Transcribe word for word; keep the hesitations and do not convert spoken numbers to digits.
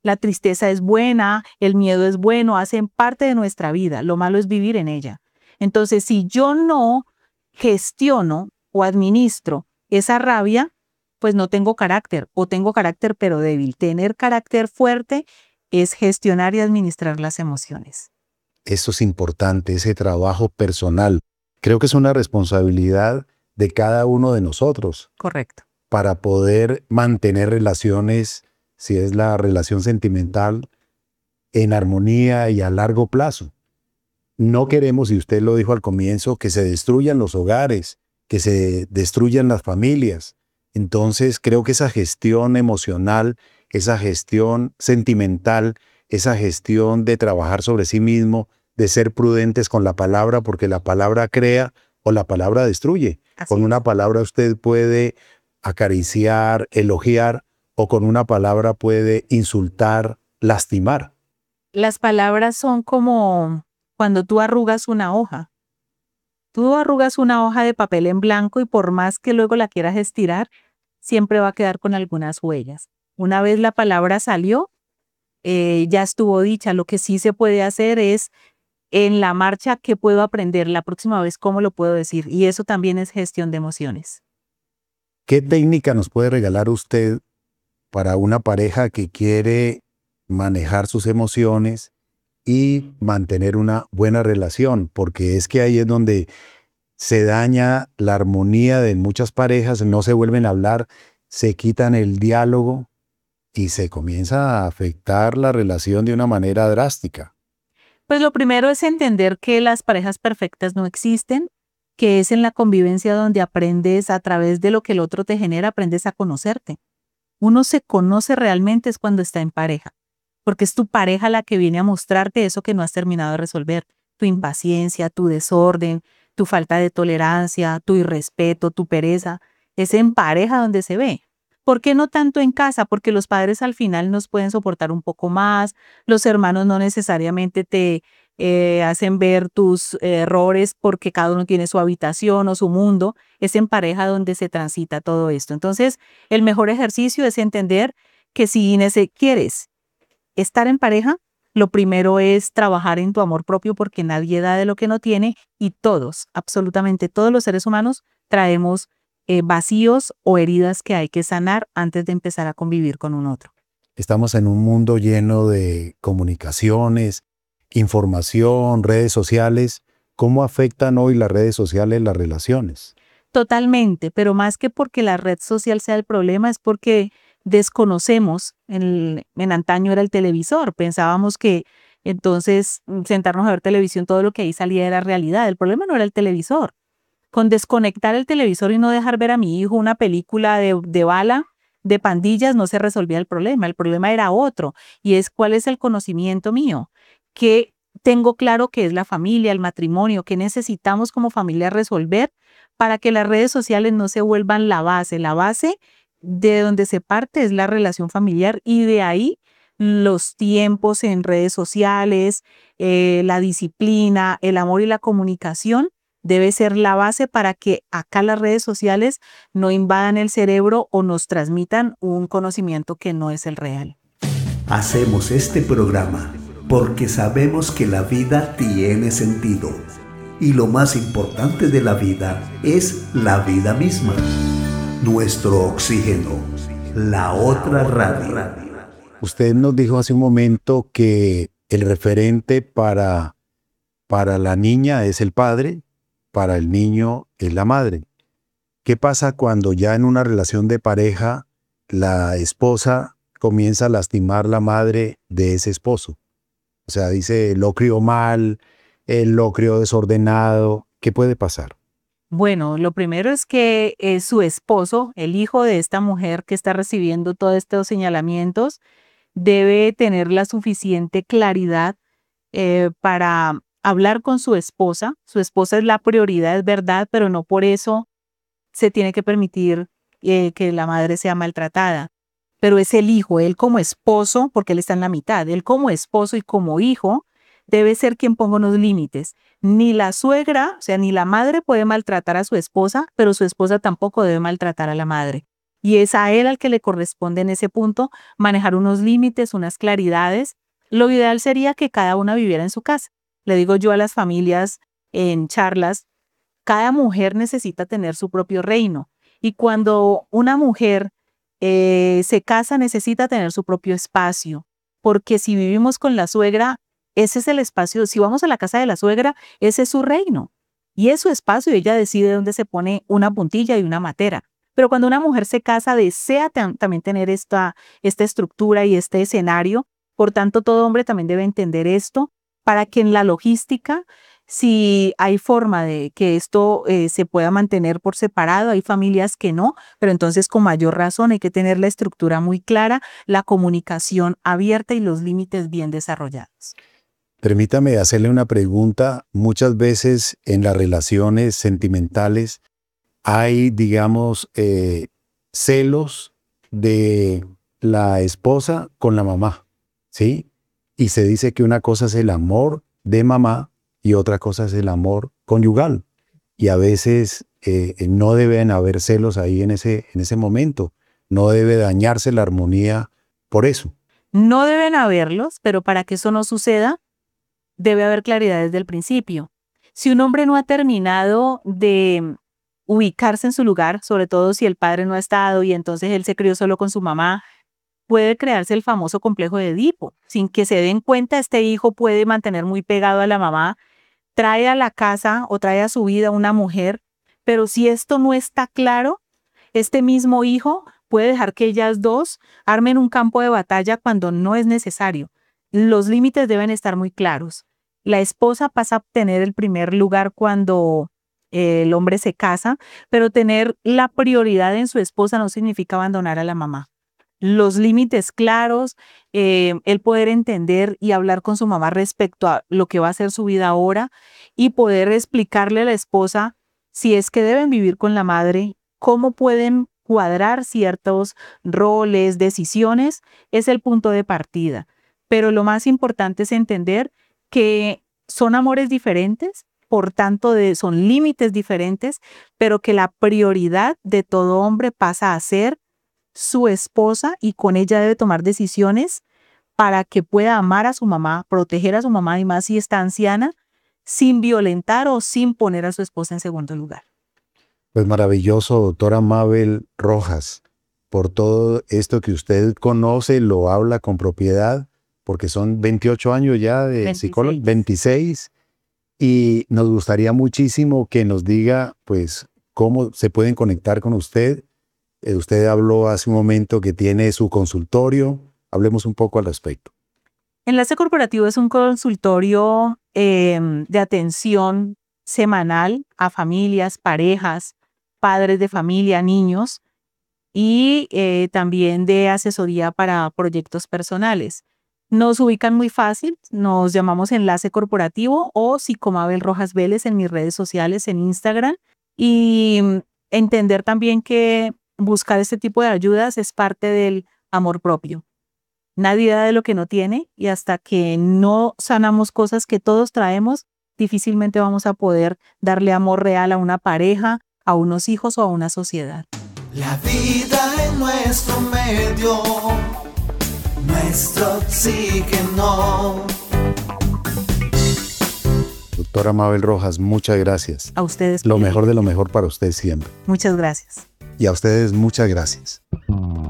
La tristeza es buena, el miedo es bueno, hacen parte de nuestra vida. Lo malo es vivir en ella. Entonces, si yo no gestiono o administro esa rabia, pues no tengo carácter o tengo carácter pero débil. Tener carácter fuerte es gestionar y administrar las emociones. Eso es importante, ese trabajo personal. Creo que es una responsabilidad de cada uno de nosotros. Correcto. Para poder mantener relaciones, si es la relación sentimental, en armonía y a largo plazo. No queremos, y usted lo dijo al comienzo, que se destruyan los hogares, que se destruyan las familias. Entonces creo que esa gestión emocional, esa gestión sentimental, esa gestión de trabajar sobre sí mismo, de ser prudentes con la palabra, porque la palabra crea o la palabra destruye. Así Con es. una palabra usted puede acariciar, elogiar, o con una palabra puede insultar, lastimar. Las palabras son como cuando tú arrugas una hoja. Tú arrugas una hoja de papel en blanco y por más que luego la quieras estirar, siempre va a quedar con algunas huellas. Una vez la palabra salió, eh, ya estuvo dicha. Lo que sí se puede hacer es en la marcha, ¿qué puedo aprender? La próxima vez, ¿cómo lo puedo decir? Y eso también es gestión de emociones. ¿Qué técnica nos puede regalar usted para una pareja que quiere manejar sus emociones y mantener una buena relación? Porque es que ahí es donde se daña la armonía de muchas parejas, no se vuelven a hablar, se quitan el diálogo y se comienza a afectar la relación de una manera drástica. Pues lo primero es entender que las parejas perfectas no existen, que es en la convivencia donde aprendes a través de lo que el otro te genera, aprendes a conocerte. Uno se conoce realmente es cuando está en pareja, porque es tu pareja la que viene a mostrarte eso que no has terminado de resolver, tu impaciencia, tu desorden, tu falta de tolerancia, tu irrespeto, tu pereza. Es en pareja donde se ve. ¿Por qué no tanto en casa? Porque los padres al final nos pueden soportar un poco más, los hermanos no necesariamente te eh, hacen ver tus eh, errores porque cada uno tiene su habitación o su mundo. Es en pareja donde se transita todo esto. Entonces, el mejor ejercicio es entender que si nece- quieres estar en pareja, lo primero es trabajar en tu amor propio porque nadie da de lo que no tiene y todos, absolutamente todos los seres humanos traemos eh, vacíos o heridas que hay que sanar antes de empezar a convivir con un otro. Estamos en un mundo lleno de comunicaciones, información, redes sociales. ¿Cómo afectan hoy las redes sociales las relaciones? Totalmente, pero más que porque la red social sea el problema, es porque desconocemos, en, en antaño era el televisor, pensábamos que entonces mm, sentarnos a ver televisión, todo lo que ahí salía era realidad. El problema no era el televisor. Con desconectar el televisor y no dejar ver a mi hijo una película de, de bala, de pandillas, no se resolvía el problema. El problema era otro, y es cuál es el conocimiento mío, que tengo claro que es la familia, el matrimonio, que necesitamos como familia resolver para que las redes sociales no se vuelvan la base. La base de donde se parte es la relación familiar y de ahí los tiempos en redes sociales, eh, la disciplina, el amor y la comunicación debe ser la base para que acá las redes sociales no invadan el cerebro o nos transmitan un conocimiento que no es el real. Hacemos este programa porque sabemos que la vida tiene sentido y lo más importante de la vida es la vida misma. Nuestro oxígeno, la otra radio. Usted nos dijo hace un momento que el referente para, para la niña es el padre, para el niño es la madre. ¿Qué pasa cuando ya en una relación de pareja la esposa comienza a lastimar la madre de ese esposo? O sea, dice, lo crió mal, él lo crió desordenado. ¿Qué puede pasar? Bueno, lo primero es que eh, su esposo, el hijo de esta mujer que está recibiendo todos estos señalamientos, debe tener la suficiente claridad eh, para hablar con su esposa. Su esposa es la prioridad, es verdad, pero no por eso se tiene que permitir eh, que la madre sea maltratada. Pero es el hijo, él como esposo, porque él está en la mitad, él como esposo y como hijo debe ser quien ponga unos límites. Ni la suegra, o sea, ni la madre puede maltratar a su esposa, pero su esposa tampoco debe maltratar a la madre. y es a él al que le corresponde en ese punto manejar unos límites, unas claridades. Lo ideal sería que cada una viviera en su casa. Le digo yo a las familias en charlas, cada mujer necesita tener su propio reino, y cuando una mujer eh, se casa necesita tener su propio espacio, porque si vivimos con la suegra, ese es el espacio. Si vamos a la casa de la suegra, ese es su reino y es su espacio, y ella decide dónde se pone una puntilla y una matera. Pero cuando una mujer se casa, desea tam- también tener esta, esta estructura y este escenario. Por tanto, todo hombre también debe entender esto para que en la logística, si hay forma de que esto eh, se pueda mantener por separado, hay familias que no, pero entonces con mayor razón hay que tener la estructura muy clara, la comunicación abierta y los límites bien desarrollados. Permítame hacerle una pregunta. Muchas veces en las relaciones sentimentales hay, digamos, eh, celos de la esposa con la mamá, ¿sí? Y se dice que una cosa es el amor de mamá y otra cosa es el amor conyugal. Y a veces eh, no deben haber celos ahí en ese, en ese momento. No debe dañarse la armonía por eso. No deben haberlos, pero para que eso no suceda, debe haber claridad desde el principio. Si un hombre no ha terminado de ubicarse en su lugar, sobre todo si el padre no ha estado y entonces él se crió solo con su mamá, puede crearse el famoso complejo de Edipo. Sin que se den cuenta, este hijo puede mantener muy pegado a la mamá, trae a la casa o trae a su vida una mujer, pero si esto no está claro, este mismo hijo puede dejar que ellas dos armen un campo de batalla cuando no es necesario. Los límites deben estar muy claros. La esposa pasa a obtener el primer lugar cuando eh, el hombre se casa, pero tener la prioridad en su esposa no significa abandonar a la mamá. Los límites claros, eh, el poder entender y hablar con su mamá respecto a lo que va a ser su vida ahora, y poder explicarle a la esposa si es que deben vivir con la madre, cómo pueden cuadrar ciertos roles, decisiones, es el punto de partida. Pero lo más importante es entender que son amores diferentes, por tanto de, son límites diferentes, pero que la prioridad de todo hombre pasa a ser su esposa, y con ella debe tomar decisiones para que pueda amar a su mamá, proteger a su mamá, y más si está anciana, sin violentar o sin poner a su esposa en segundo lugar. Pues maravilloso, doctora Mabel Rojas, por todo esto que usted conoce, lo habla con propiedad, porque son veintiocho años ya de psicólogo, veintiséis, y nos gustaría muchísimo que nos diga, pues, cómo se pueden conectar con usted. Eh, usted habló hace un momento que tiene su consultorio. Hablemos un poco al respecto. Enlace Corporativo es un consultorio eh, de atención semanal a familias, parejas, padres de familia, niños, y eh, también de asesoría para proyectos personales. Nos ubican muy fácil, nos llamamos Enlace Corporativo o Psicomabel Rojas Vélez en mis redes sociales, en Instagram, y entender también que buscar este tipo de ayudas es parte del amor propio. Nadie da de lo que no tiene, y hasta que no sanamos cosas que todos traemos, difícilmente vamos a poder darle amor real a una pareja, a unos hijos o a una sociedad. La vida en nuestro medio, nuestro oxígeno. Doctora Mabel Rojas, muchas gracias. A ustedes. Lo mejor de lo mejor para usted siempre. Muchas gracias. Y a ustedes muchas gracias.